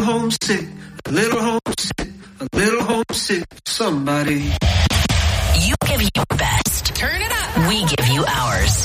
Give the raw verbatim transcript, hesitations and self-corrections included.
homesick, a little homesick, a little homesick for somebody. You give your best. Turn it up. We give you ours.